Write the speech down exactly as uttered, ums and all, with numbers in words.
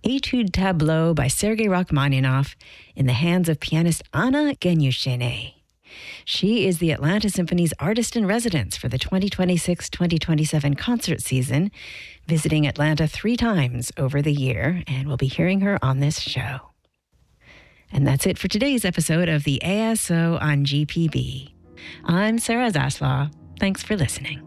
Etude Tableau by Sergei Rachmaninoff in the hands of pianist Anna Genyushene. She is the Atlanta Symphony's artist-in-residence for the twenty twenty-six twenty twenty-seven concert season, visiting Atlanta three times over the year, and we'll be hearing her on this show. And that's it for today's episode of the A S O on G P B. I'm Sarah Zaslaw. Thanks for listening.